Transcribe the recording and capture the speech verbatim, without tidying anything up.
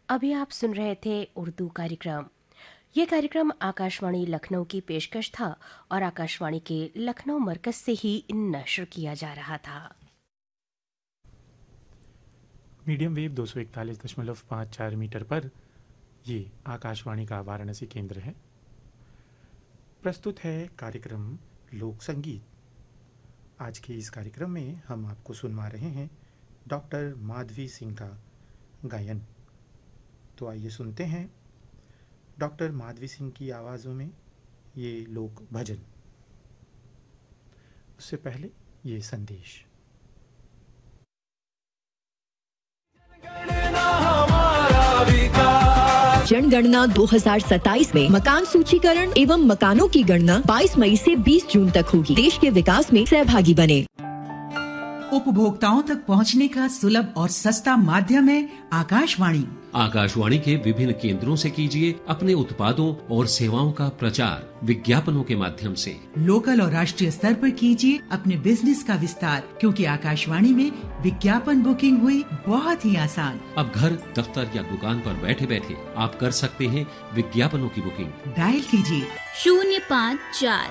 अभी आप सुन रहे थे उर्दू कार्यक्रम। ये कार्यक्रम आकाशवाणी लखनऊ की पेशकश था और आकाशवाणी के लखनऊ मरकज से ही नश्र किया जा रहा था। मीडियम वेव दो सौ इकतालीस दशमलव पाँच चार मीटर पर ये आकाशवाणी का वाराणसी केंद्र है। प्रस्तुत है कार्यक्रम लोक संगीत। आज के इस कार्यक्रम में हम आपको सुनवा रहे हैं डॉक्टर माधवी सिंह का गायन। तो आइए सुनते हैं डॉक्टर माधवी सिंह की आवाज़ों में ये लोक भजन। उससे पहले ये संदेश। जनगणना दो हज़ार सत्ताईस में मकान सूचीकरण एवं मकानों की गणना बाईस मई से बीस जून तक होगी। देश के विकास में सहभागी बने। उपभोक्ताओं तक पहुंचने का सुलभ और सस्ता माध्यम है आकाशवाणी। आकाशवाणी के विभिन्न केंद्रों से कीजिए अपने उत्पादों और सेवाओं का प्रचार विज्ञापनों के माध्यम से। लोकल और राष्ट्रीय स्तर पर कीजिए अपने बिजनेस का विस्तार, क्योंकि आकाशवाणी में विज्ञापन बुकिंग हुई बहुत ही आसान। अब घर, दफ्तर या दुकान पर बैठे बैठे आप कर सकते हैं विज्ञापनों की बुकिंग। डायल कीजिए शून्य पाँच चार